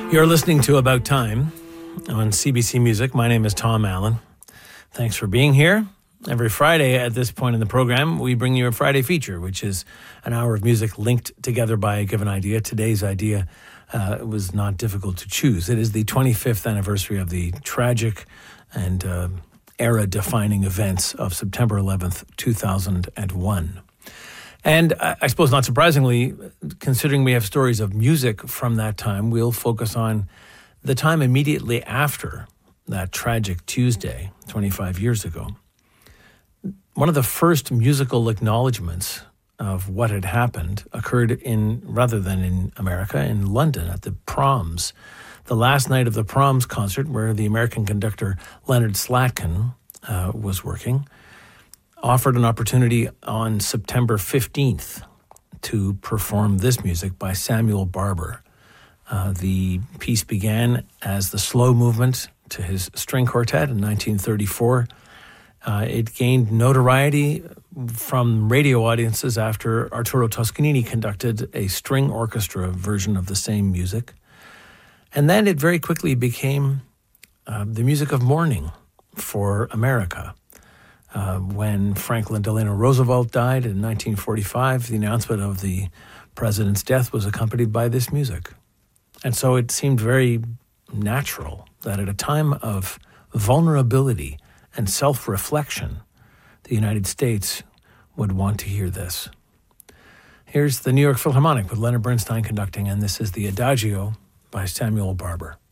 You're listening to About Time on CBC Music. My name is Tom Allen. Thanks for being here. Every Friday at this point in the program, we bring you a Friday feature, which is an hour of music linked together by a given idea. Today's idea was not difficult to choose. It is the 25th anniversary of the tragic and era-defining events of September 11th, 2001. And I suppose not surprisingly, considering we have stories of music from that time, we'll focus on the time immediately after that tragic Tuesday, 25 years ago. One of the first musical acknowledgments of what had happened occurred rather than in America, in London at the Proms. The last night of the Proms concert, where the American conductor Leonard Slatkin was working, offered an opportunity on September 15th to perform this music by Samuel Barber. The piece began as the slow movement to his string quartet in 1934. It gained notoriety from radio audiences after Arturo Toscanini conducted a string orchestra version of the same music. And then it very quickly became the music of mourning for America. When Franklin Delano Roosevelt died in 1945, the announcement of the president's death was accompanied by this music. And so it seemed very natural that at a time of vulnerability and self-reflection, the United States would want to hear this. Here's the New York Philharmonic with Leonard Bernstein conducting, and this is the Adagio by Samuel Barber.